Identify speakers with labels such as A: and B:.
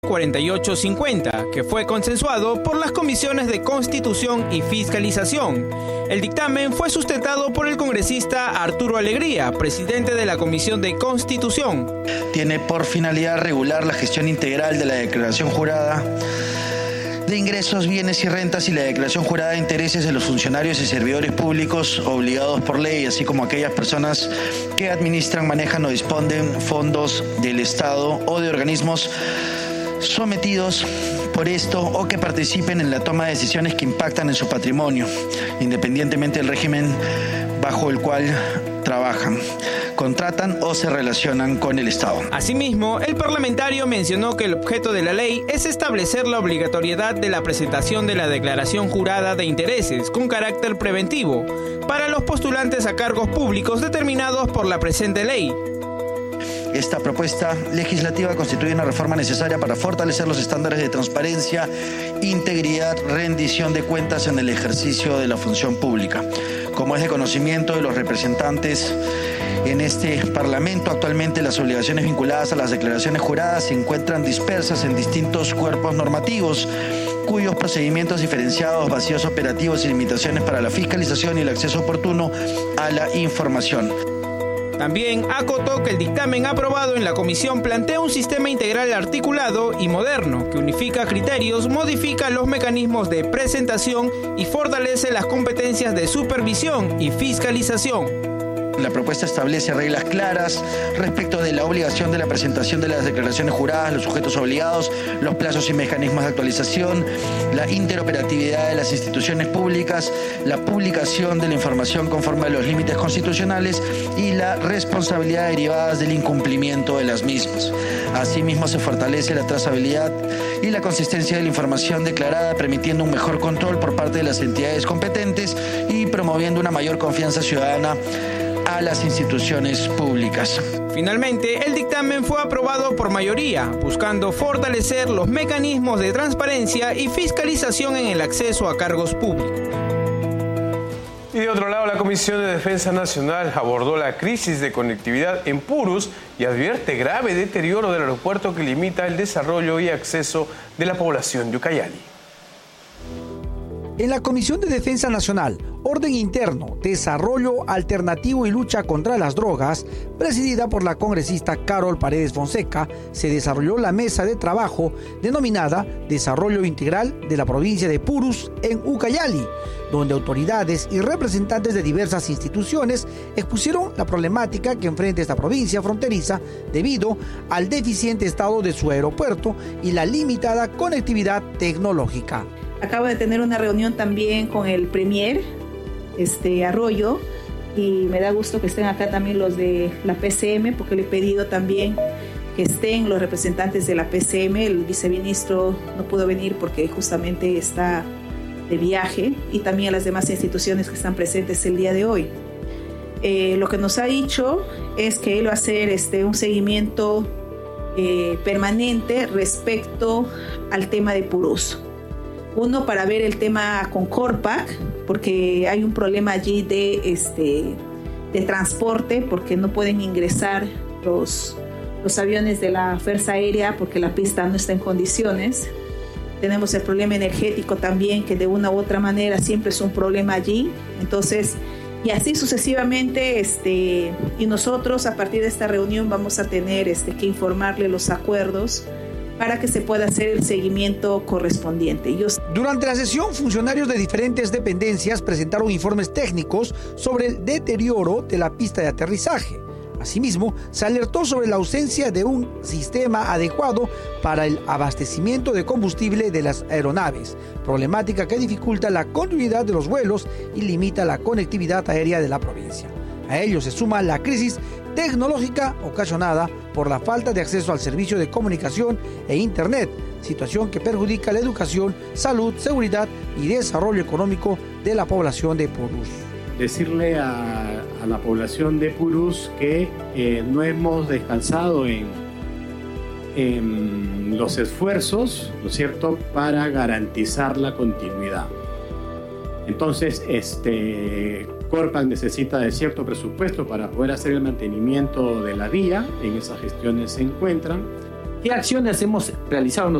A: 4850, que fue consensuado por las comisiones de Constitución y Fiscalización. El dictamen fue sustentado por el congresista Arturo Alegría, presidente de la Comisión de Constitución.
B: Tiene por finalidad regular la gestión integral de la declaración jurada de ingresos, bienes y rentas y la declaración jurada de intereses de los funcionarios y servidores públicos obligados por ley, así como aquellas personas que administran, manejan o disponen fondos del Estado o de organismos sometidos por esto o que participen en la toma de decisiones que impactan en su patrimonio, independientemente del régimen bajo el cual trabajan, contratan o se relacionan con el Estado.
A: Asimismo, el parlamentario mencionó que el objeto de la ley es establecer la obligatoriedad de la presentación de la declaración jurada de intereses con carácter preventivo para los postulantes a cargos públicos determinados por la presente ley.
B: Esta propuesta legislativa constituye una reforma necesaria para fortalecer los estándares de transparencia, integridad, rendición de cuentas en el ejercicio de la función pública. Como es de conocimiento de los representantes en este Parlamento, actualmente las obligaciones vinculadas a las declaraciones juradas se encuentran dispersas en distintos cuerpos normativos, cuyos procedimientos diferenciados, vacíos operativos y limitaciones para la fiscalización y el acceso oportuno a la información.
A: También acotó que el dictamen aprobado en la comisión plantea un sistema integral articulado y moderno que unifica criterios, modifica los mecanismos de presentación y fortalece las competencias de supervisión y fiscalización.
B: La propuesta establece reglas claras respecto de la obligación de la presentación de las declaraciones juradas, los sujetos obligados, los plazos y mecanismos de actualización, la interoperatividad de las instituciones públicas, la publicación de la información conforme a los límites constitucionales y la responsabilidad derivadas del incumplimiento de las mismas. Asimismo, se fortalece la trazabilidad y la consistencia de la información declarada, permitiendo un mejor control por parte de las entidades competentes y promoviendo una mayor confianza ciudadana a las instituciones públicas.
A: Finalmente, el dictamen fue aprobado por mayoría, buscando fortalecer los mecanismos de transparencia y fiscalización en el acceso a cargos públicos.
C: Y de otro lado, la Comisión de Defensa Nacional abordó la crisis de conectividad en Purus y advierte grave deterioro del aeropuerto que limita el desarrollo y acceso de la población de Ucayali.
D: En la Comisión de Defensa Nacional, Orden Interno, Desarrollo Alternativo y Lucha contra las Drogas, presidida por la congresista Carol Paredes Fonseca, se desarrolló la mesa de trabajo denominada Desarrollo Integral de la provincia de Purus en Ucayali, donde autoridades y representantes de diversas instituciones expusieron la problemática que enfrenta esta provincia fronteriza debido al deficiente estado de su aeropuerto y la limitada conectividad tecnológica.
E: Acabo de tener una reunión también con el Premier Arroyo y me da gusto que estén acá también los de la PCM, porque le he pedido también que estén los representantes de la PCM. El viceministro no pudo venir porque justamente está de viaje, y también las demás instituciones que están presentes el día de hoy. Lo que nos ha dicho es que él va a hacer un seguimiento permanente respecto al tema de Purús. Uno, para ver el tema con Corpac, porque hay un problema allí de transporte, porque no pueden ingresar los aviones de la Fuerza Aérea porque la pista no está en condiciones. Tenemos el problema energético también, que de una u otra manera siempre es un problema allí. Entonces, y así sucesivamente, y nosotros a partir de esta reunión vamos a tener que informarle los acuerdos para que se pueda hacer el seguimiento correspondiente.
D: Durante la sesión, funcionarios de diferentes dependencias presentaron informes técnicos sobre el deterioro de la pista de aterrizaje. Asimismo, se alertó sobre la ausencia de un sistema adecuado para el abastecimiento de combustible de las aeronaves, problemática que dificulta la continuidad de los vuelos y limita la conectividad aérea de la provincia. A ello se suma la crisis tecnológica ocasionada por la falta de acceso al servicio de comunicación e Internet, situación que perjudica la educación, salud, seguridad y desarrollo económico de la población de Purús.
F: Decirle a la población de Purús que no hemos descansado en los esfuerzos, ¿no es cierto?, para garantizar la continuidad. Entonces, Corpac necesita de cierto presupuesto para poder hacer el mantenimiento de la vía. En esas gestiones se encuentran.
G: ¿Qué acciones hemos realizado